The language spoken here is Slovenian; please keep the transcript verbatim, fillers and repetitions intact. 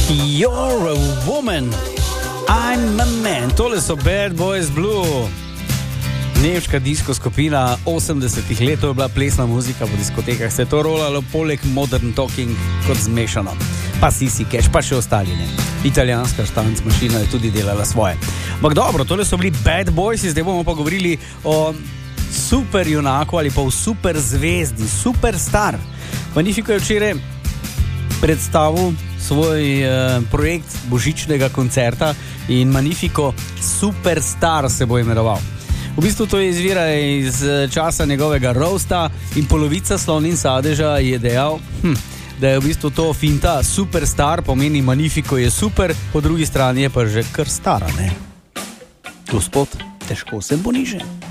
You're a woman, I'm a man. Tole so Bad Boys Blue. Nemška disko skupina osemdesetih let, to je bila plesna muzika v diskotekah, se je to rolalo poleg Modern Talking kot zmešano. Pa Sissy Catch, pa še ostali ne. Italijanska štanc mašina je tudi delala svoje. Ampak dobro, tole so bili Bad Boys, zdaj bomo pa govorili o super junaku ali pa o super zvezdi, superstar. Magnifico je včeraj predstavil svoj eh, projekt božičnega koncerta in Magnifico Superstar se bo imenoval. V bistvu to izvira iz časa njegovega roasta in polovica Slonin Sadeža je dejal, hm, da je v bistvu to finta superstar, pomeni Magnifico je super, po drugi strani je pa že kar stara, ne? Gospod, težko se bo niže.